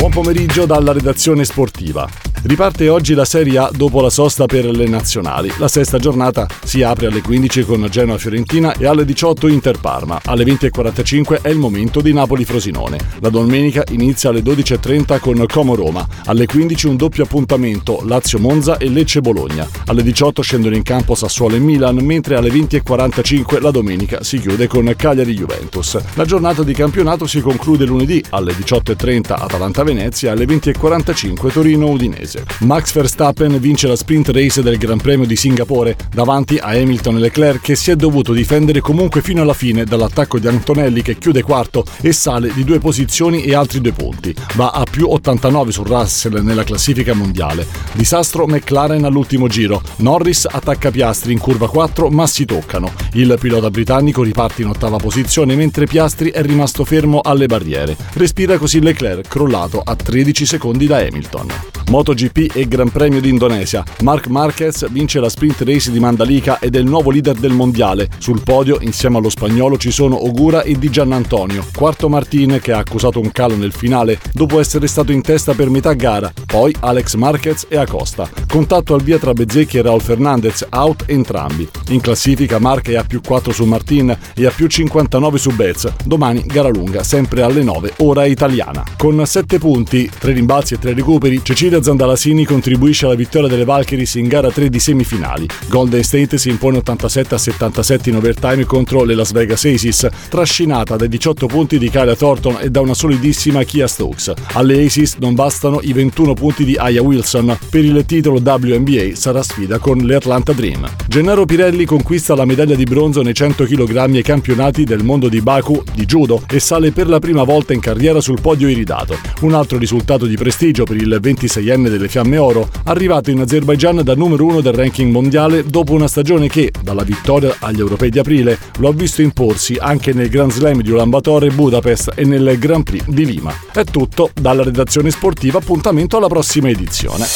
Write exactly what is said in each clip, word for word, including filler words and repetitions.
Buon pomeriggio dalla redazione sportiva. Riparte oggi la Serie A dopo la sosta per le nazionali. La sesta giornata si apre alle quindici con Genoa-Fiorentina e alle diciotto Inter-Parma. Alle venti e quarantacinque è il momento di Napoli-Frosinone. La domenica inizia alle dodici e trenta con Como-Roma. Alle quindici un doppio appuntamento Lazio-Monza e Lecce-Bologna. Alle diciotto scendono in campo Sassuolo e Milan, mentre alle venti e quarantacinque la domenica si chiude con Cagliari-Juventus. La giornata di campionato si conclude lunedì alle diciotto e trenta Atalanta-Venezia e alle venti e quarantacinque Torino-Udinese. Max Verstappen vince la sprint race del Gran Premio di Singapore davanti a Hamilton e Leclerc, che si è dovuto difendere comunque fino alla fine dall'attacco di Antonelli, che chiude quarto e sale di due posizioni e altri due punti. Va a più ottantanove su Russell nella classifica mondiale. Disastro McLaren all'ultimo giro. Norris attacca Piastri in curva quattro, ma si toccano. Il pilota britannico riparte in ottava posizione, mentre Piastri è rimasto fermo alle barriere. Respira così Leclerc, crollato a tredici secondi da Hamilton. MotoGP e Gran Premio di Indonesia. Marc Marquez vince la sprint race di Mandalika ed è il nuovo leader del mondiale. Sul podio, insieme allo spagnolo, ci sono Ogura e Di Giannantonio. Quarto Martin, che ha accusato un calo nel finale dopo essere stato in testa per metà gara. Poi Alex Marquez e Acosta. Contatto al via tra Bezzecchi e Raul Fernandez, out entrambi. In classifica Marc è a più quattro su Martin e a più cinquantanove su Betz. Domani gara lunga, sempre alle nove, ora italiana. Con sette punti, tre rimbalzi e tre recuperi, Cecilia Zandalasini contribuisce alla vittoria delle Valkyries in gara tre di semifinali. Golden State si impone ottantasette a settantasette in overtime contro le Las Vegas Aces, trascinata dai diciotto punti di Kyla Thornton e da una solidissima Kia Stokes. Alle Aces non bastano i ventuno punti di Aya Wilson. Per il titolo W N B A sarà sfida con le Atlanta Dream. Gennaro Pirelli conquista la medaglia di bronzo nei cento chilogrammi ai campionati del mondo di Baku di judo e sale per la prima volta in carriera sul podio iridato. Un altro risultato di prestigio per il ventiseienne delle Fiamme Oro, arrivato in Azerbaigian da numero uno del ranking mondiale dopo una stagione che, dalla vittoria agli europei di aprile, lo ha visto imporsi anche nel Grand Slam di Ulaanbaatar e Budapest e nel Grand Prix di Lima. È tutto dalla redazione sportiva, appuntamento alla prossima edizione.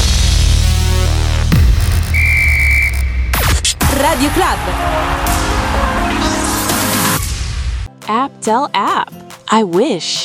Radio Club. App Del App. I wish.